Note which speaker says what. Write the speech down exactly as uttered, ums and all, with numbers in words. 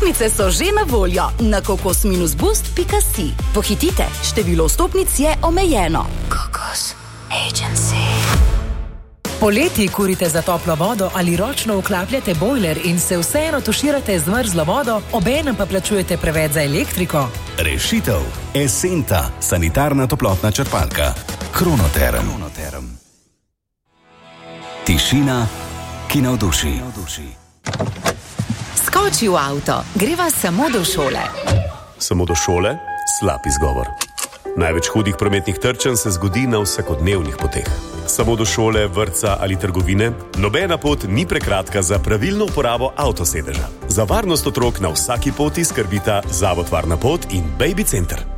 Speaker 1: Vstopnice so že na voljo na kokos dash boost pika si. Pohitite, število vstopnic je omejeno. Kokos Agency.
Speaker 2: Poleti kurite za toplo vodo ali ročno vklapljate bojler in se vseeno tuširate z mrzlo vodo, obenem pa plačujete preveč za elektriko?
Speaker 3: Rešitev. Esenta, sanitarna toplotna črpalka. Kronoterm. Kronoterm. Tišina, ki navduši.
Speaker 4: Skoči v avto, greva samo do šole.
Speaker 5: Samo do šole? Slab izgovor. Največ hudih prometnih trčenj se zgodi na vsakodnevnih poteh. Samo do šole, vrtca ali trgovine, nobena pot ni prekratka za pravilno uporabo avtosedeža. Za varnost otrok na vsaki poti skrbita Zavod Varna pot in Baby Center.